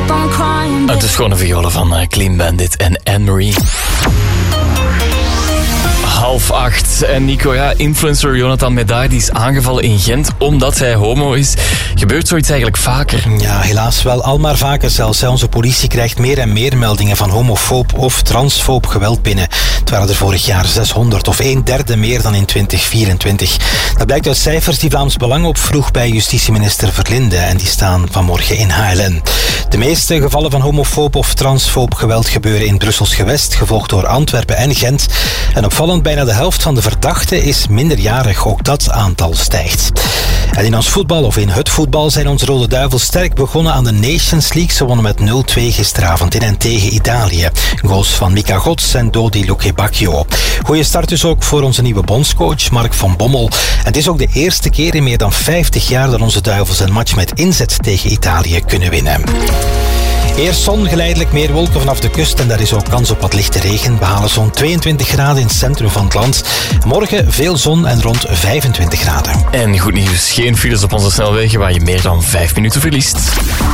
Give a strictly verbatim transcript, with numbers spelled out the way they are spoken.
on crying. Het is gewoon een violen van uh, Clean Bandit en Anne-Marie. Half acht. En Nico, ja, influencer Jonathan Médard die is aangevallen in Gent omdat hij homo is. Gebeurt zoiets eigenlijk vaker? Ja, helaas wel. Al maar vaker zelfs. Onze politie krijgt meer en meer meldingen van homofoob of transfoob geweld binnen. Het waren er vorig jaar zeshonderd of een derde meer dan in twintig vierentwintig. Dat blijkt uit cijfers die Vlaams Belang opvroeg bij justitieminister Verlinde. En die staan vanmorgen in H L N. De meeste gevallen van homofoob of transfoob geweld gebeuren in Brussels gewest, gevolgd door Antwerpen en Gent. En opvallend, bijna de helft van de verdachten is minderjarig. Ook dat aantal stijgt. En in ons voetbal, of in het voetbal, zijn onze Rode Duivels sterk begonnen aan de Nations League. Ze wonnen met nul twee gisteravond in en tegen Italië. Goals van Mika Gods en Dodi Lukebakio. Goeie start dus ook voor onze nieuwe bondscoach Mark van Bommel. En het is ook de eerste keer in meer dan vijftig jaar dat onze Duivels een match met inzet tegen Italië kunnen winnen. Eerst zon, geleidelijk meer wolken vanaf de kust en daar is ook kans op wat lichte regen. We halen zo'n tweeëntwintig graden in het centrum van het land. Morgen veel zon en rond vijfentwintig graden. En goed nieuws, geen files op onze snelwegen waar je meer dan vijf minuten verliest.